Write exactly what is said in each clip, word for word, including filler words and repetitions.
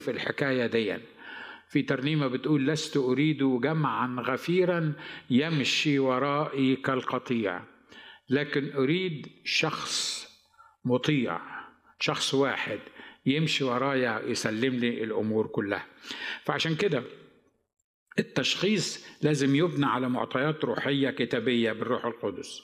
في الحكاية دي. في ترنيمة بتقول: لست أريد جمعا غفيرا يمشي ورائي كالقطيع، لكن أريد شخص مطيع، شخص واحد يمشي ورايا يسلم لي الأمور كلها. فعشان كده التشخيص لازم يبنى على معطيات روحية كتابية بالروح القدس.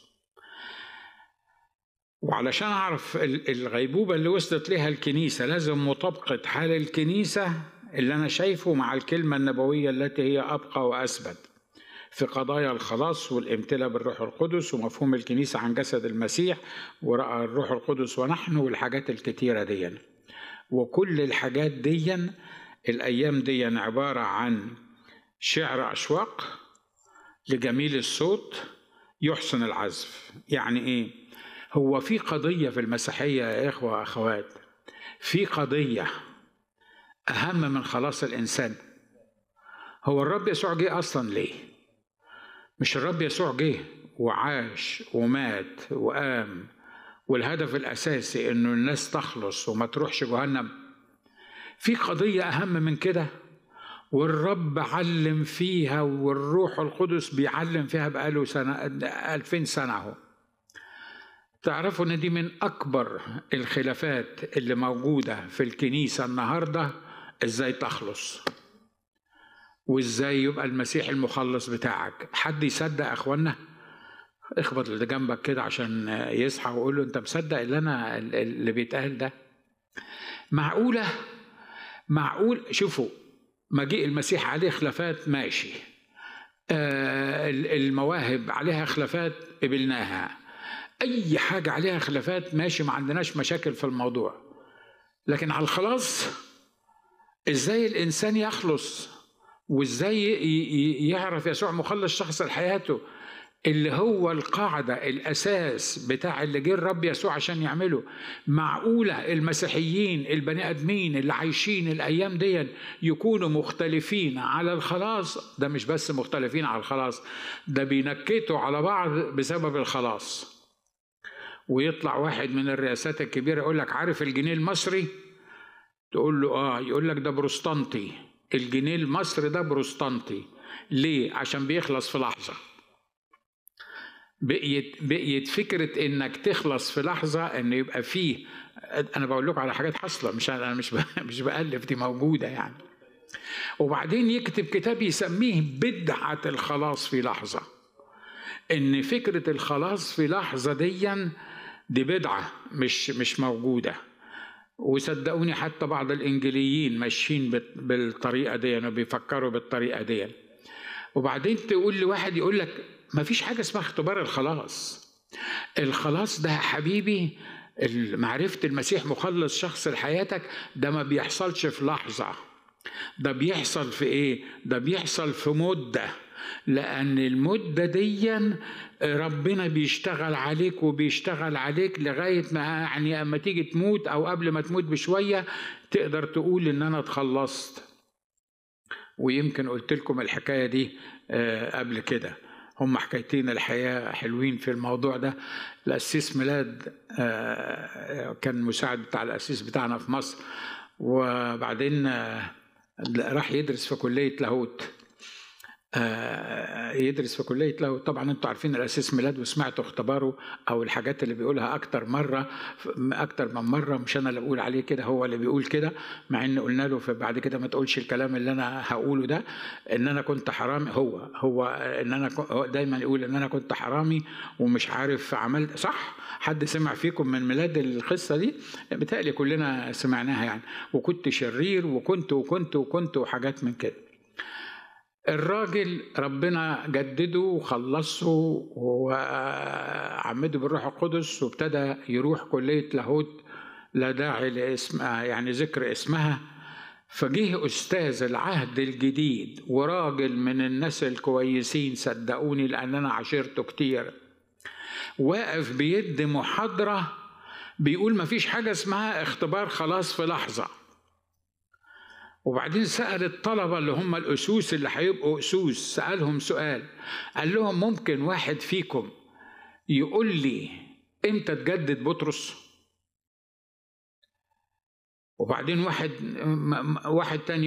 وعلشان أعرف الغيبوبة اللي وصلت لها الكنيسة لازم مطابقة حال الكنيسة اللي أنا شايفه مع الكلمة النبوية التي هي أبقى وأثبت في قضايا الخلاص والامتلاء بالروح القدس ومفهوم الكنيسة عن جسد المسيح ورأى الروح القدس ونحن والحاجات الكتيرة دي. وكل الحاجات دي الأيام دي عبارة عن شعر أشواق لجميل الصوت يحسن العزف. يعني إيه؟ هو في قضية في المسيحية يا إخوة وأخوات، في قضية أهم من خلاص الإنسان. هو الرب يسوع جه أصلا ليه؟ مش الرب يسوع جه وعاش ومات وقام والهدف الأساسي إنه الناس تخلص وما تروحش جهنم؟ في قضية أهم من كده، والرب علم فيها والروح القدس بيعلم فيها بقاله سنة ألفين سنة اهو. تعرفوا ان دي من اكبر الخلافات اللي موجودة في الكنيسة النهاردة، ازاي تخلص وازاي يبقى المسيح المخلص بتاعك. حد يصدق يا اخوانا؟ اخبط اللي جنبك كده عشان يصحى وقول له: انت مصدق اللي انا اللي بيتقال ده؟ معقولة؟ معقول؟ شوفوا، مجيء المسيح عليه خلافات، ماشي. آه المواهب عليها خلافات، قبلناها. أي حاجة عليها خلافات ماشي، ما عندناش مشاكل في الموضوع. لكن على الخلاص، إزاي الإنسان يخلص وإزاي يعرف يسوع مخلص شخص لحياته اللي هو القاعدة الأساس بتاع اللي جه الرب يسوع عشان يعمله. معقولة المسيحيين البني أدمين اللي عايشين الأيام دي يكونوا مختلفين على الخلاص؟ ده مش بس مختلفين على الخلاص، ده بينكتوا على بعض بسبب الخلاص. ويطلع واحد من الرئاسات الكبيرة يقول لك: عارف الجنيه المصري؟ تقول له: آه. يقول لك: ده بروستانتي. الجنيه المصري ده بروستانتي. ليه؟ عشان بيخلص في لحظة. بقيت بقيت فكرة إنك تخلص في لحظة، إن يبقى فيه. أنا بقول لكم على حاجات حصلة، مش أنا مش مش بألف، دي موجودة يعني. وبعدين يكتب كتاب يسميه بدعة الخلاص في لحظة. إن فكرة الخلاص في لحظة دي دي بدعة مش مش موجودة. وصدقوني حتى بعض الإنجيليين ماشيين بالطريقة دي وبيفكروا بالطريقة دي. وبعدين تقول لواحد يقول لك: ما فيش حاجة اسمها اختبار الخلاص. الخلاص ده حبيبي، معرفة المسيح مخلص شخص لحياتك، ده ما بيحصلش في لحظة. ده بيحصل في ايه؟ ده بيحصل في مدة. لأن المدة دي ربنا بيشتغل عليك وبيشتغل عليك لغاية ما يعني أما تيجي تموت أو قبل ما تموت بشوية تقدر تقول إن أنا اتخلصت. ويمكن قلت لكم الحكاية دي قبل كده. هم حكايتين الحياة حلوين في الموضوع ده. الأسيس ميلاد كان مساعد بتاع الأسيس بتاعنا في مصر، وبعدين راح يدرس في كلية لاهوت. يدرس في كلية لاهوت. طبعا انتوا عارفين الأسيس ميلاد وسمعتوا اختباره أو الحاجات اللي بيقولها أكتر مرة أكتر من مرة. مش أنا اللي بقول عليه كده، هو اللي بيقول كده، مع إن قلنا له بعد كده ما تقولش الكلام اللي أنا هقوله ده، إن أنا كنت حرامي. هو هو إن أنا هو دايما يقول إن أنا كنت حرامي ومش عارف عملت صح. حد سمع فيكم من ميلاد القصة دي؟ بتهيألي كلنا سمعناها يعني. وكنت شرير وكنت وكنت وكنت وحاجات من كده. الراجل ربنا جدده وخلصه وعمده بالروح القدس وابتدى يروح كلية لاهوت، لا داعي لاسم يعني ذكر اسمها. فجه أستاذ العهد الجديد وراجل من الناس الكويسين، صدقوني لأن أنا عشرته كتير، واقف بيد محاضرة بيقول ما فيش حاجة اسمها اختبار خلاص في لحظة. وبعدين سأل الطلبة اللي هم الأسوس اللي هيبقوا أسوس، سألهم سؤال، قال لهم: ممكن واحد فيكم يقول لي امتى تجدد بطرس؟ وبعدين واحد واحد تاني